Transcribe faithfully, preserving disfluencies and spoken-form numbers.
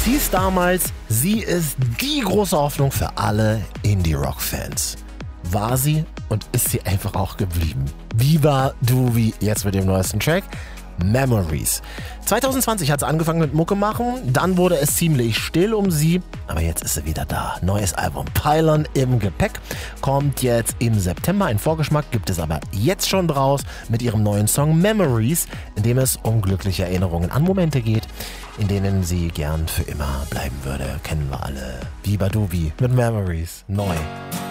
Es hieß damals, sie ist die große Hoffnung für alle Indie-Rock-Fans. War sie und ist sie einfach auch geblieben. Viva Duvi, jetzt mit dem neuesten Track, Memories. zwanzig zwanzig hat sie angefangen mit Mucke machen, dann wurde es ziemlich still um sie, aber jetzt ist sie wieder da. Neues Album Pylon im Gepäck, kommt jetzt im September. Ein Vorgeschmack gibt es aber jetzt schon draus mit ihrem neuen Song Memories, in dem es um glückliche Erinnerungen an Momente geht, in denen sie gern für immer bleiben würde. Kennen wir alle. Viva Duvi mit Memories, neu.